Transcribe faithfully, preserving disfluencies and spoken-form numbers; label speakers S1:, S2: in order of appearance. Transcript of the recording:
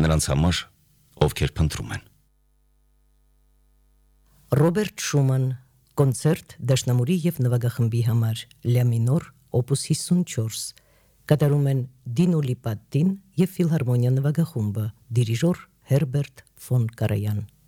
S1: նրանց համար, ովքեր փնտրում են։
S2: Ռոբերտ Շուման, կոնցերտ դաշնամուրի և նվագախմբի համար, լյա մինոր, օպուս հիսունչորս, կատարում են Դինո Լիպատտին և Ֆիլհարմոնիա նվագախումբը, դիրիժոր Հերբերտ ֆոն Կարայան։